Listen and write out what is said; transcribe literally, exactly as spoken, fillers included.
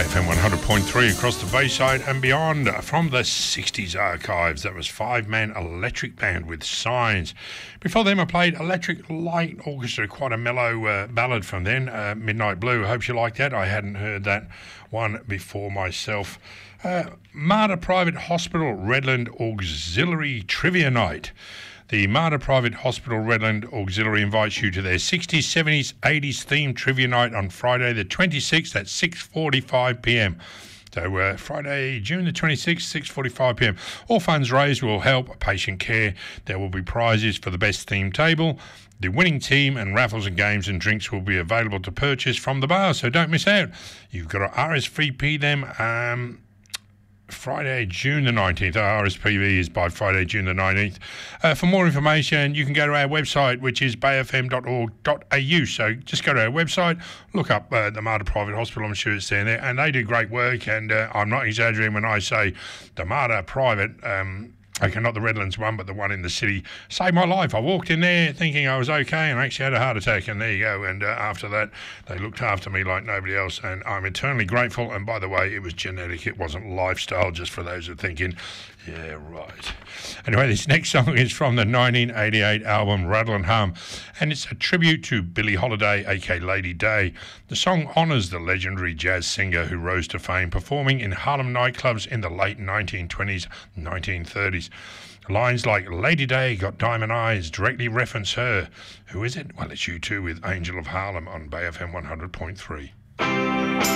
F M one hundred point three across the Bayside and beyond. From the sixties archives, that was five-man Electric Band with Signs. Before them I played Electric Light Orchestra, quite a mellow uh, ballad from then, uh, Midnight Blue. I hope you like that. I hadn't heard that one before myself. Uh, Mater Private Hospital Redland Auxiliary Trivia Night. The Mater Private Hospital Redland Auxiliary invites you to their sixties, seventies, eighties themed trivia night on Friday the twenty-sixth at six forty-five p m. So uh, Friday, June the twenty-sixth, six forty-five p m. All funds raised will help patient care. There will be prizes for the best themed table. The winning team and raffles and games and drinks will be available to purchase from the bar, so don't miss out. You've got to R S V P them. Um, Friday, June the nineteenth. Our R S P V is by Friday, June the nineteenth. Uh, for more information, you can go to our website, which is bay f m dot org dot a u. So just go to our website, look up uh, the Mater Private Hospital. I'm sure it's there, there. And they do great work. And uh, I'm not exaggerating when I say the Mater Private, um, okay, not the Redlands one, but the one in the city, saved my life. I walked in there thinking I was okay and I actually had a heart attack, and there you go. And uh, after that, they looked after me like nobody else, and I'm eternally grateful. And by the way, it was genetic, it wasn't lifestyle, just for those who are thinking, yeah, right. Anyway, this next song is from the nineteen eighty-eight album Rattle and Hum, and it's a tribute to Billie Holiday, aka Lady Day. The song honours the legendary jazz singer who rose to fame performing in Harlem nightclubs in the late nineteen twenties, nineteen thirties. Lines like Lady Day got diamond eyes directly reference her. Who is it? Well, it's U two with Angel of Harlem on Bay F M one hundred point three.